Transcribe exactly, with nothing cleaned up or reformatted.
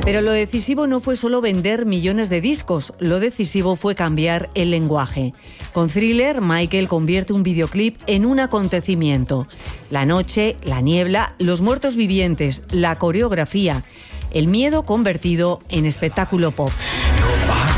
Pero lo decisivo no fue solo vender millones de discos, lo decisivo fue cambiar el lenguaje. Con Thriller, Michael convierte un videoclip en un acontecimiento. La noche, la niebla, los muertos vivientes, la coreografía, el miedo convertido en espectáculo pop.